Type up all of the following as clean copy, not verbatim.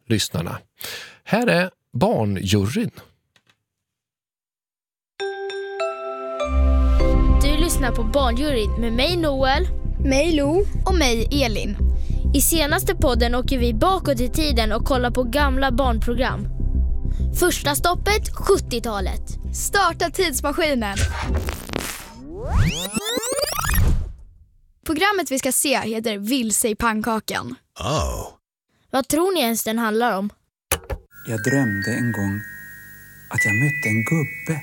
lyssnarna. Här är Barnjuryn. Du lyssnar på Barnjuryn med mig Noel, mig Lo och mig Elin. I senaste podden åker vi bakåt i tiden och kollar på gamla barnprogram. Första stoppet 70-talet. Starta tidsmaskinen. Programmet vi ska se heter Vilse i pannkakan. Vad tror ni ens den handlar om? Jag drömde en gång att jag mötte en gubbe.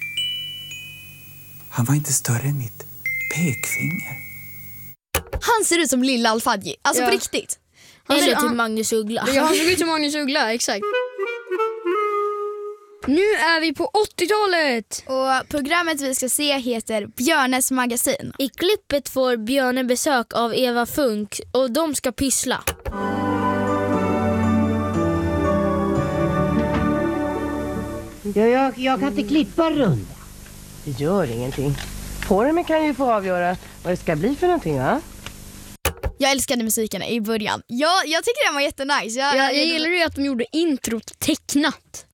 Han var inte större än mitt pekfinger. Han ser ut som Lilla Alfadji, alltså på riktigt. Eller typ Magnus Uggla. Ja, han ser ut som Magnus Uggla, exakt. Nu är vi på 80-talet. Och programmet vi ska se heter Björnes magasin. I klippet får Björne besök av Eva Funk och de ska pyssla. Jag kan inte klippa runda. Det gör ingenting. Formen kan ju få avgöra vad det ska bli för någonting, va? Jag älskade musiken i början. Jag tycker den var jättenice. Jag gillar ju att de gjorde introt tecknat.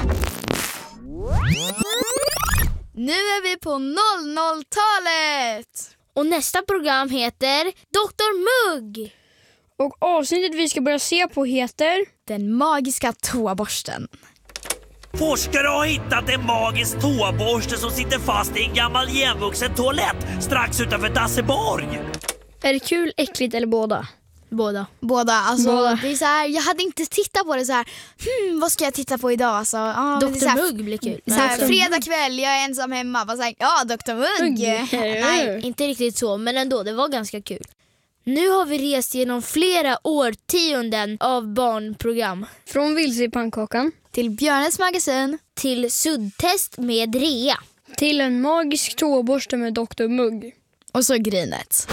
Nu är vi på 00-talet. Och nästa program heter Dr. Mugg. Och avsnittet vi ska börja se på heter Den magiska toaborsten. Forskare har hittat en magisk toaborste som sitter fast i en gammal igenvuxen toalett strax utanför Dasseborg. Är det kul, äckligt eller båda? Båda. Alltså, det är så här, jag hade inte tittat på det så här. Vad ska jag titta på idag? Alltså, Dr. Mugg blir kul. Så här, fredag kväll, jag är ensam hemma. Bara så här, Dr. Mugg. Nej, inte riktigt så, men ändå, det var ganska kul. Nu har vi rest genom flera årtionden av barnprogram. Från Vilse i pannkakan till Björnes magasin till suddtest med rea till en magisk toaborste med Dr. Mugg. Och så grinet.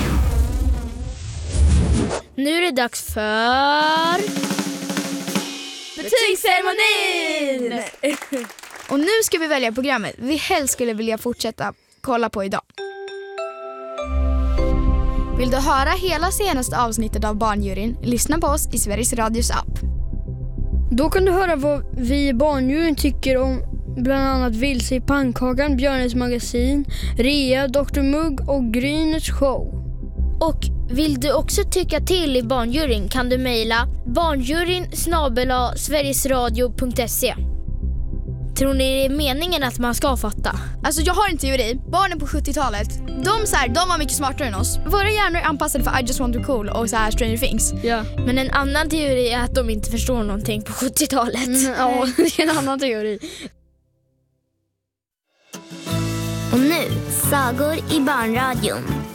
Nu är det dags för betygsceremonin! Och nu ska vi välja programmet vi helst skulle vilja fortsätta kolla på idag. Vill du höra hela senaste avsnittet av Barnjuryn? Lyssna på oss i Sveriges Radios app. Då kan du höra vad vi i Barnjuryn tycker om bland annat Vilse i pannkakan, Björnes magasin, rea, Dr. Mugg och Grynets show. Och vill du också tycka till i Barnjuryn kan du mejla barnjuryn@sverigesradio.se. Tror ni det är meningen att man ska fatta? Alltså jag har en teori. Barnen på 70-talet, de var mycket smartare än oss. Våra hjärnor är anpassade för I Just Want to Cool och så här Stranger Things. Ja. Men en annan teori är att de inte förstår någonting på 70-talet. Ja, det är en annan teori. Och nu, sagor i barnradion.